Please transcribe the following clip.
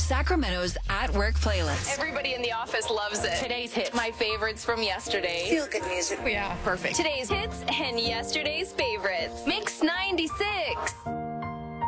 Sacramento's At Work playlist. Everybody in the office loves it. Today's hit, my favorites from yesterday. Feel good music. Yeah, perfect. Today's hits and yesterday's favorites. Mix 9.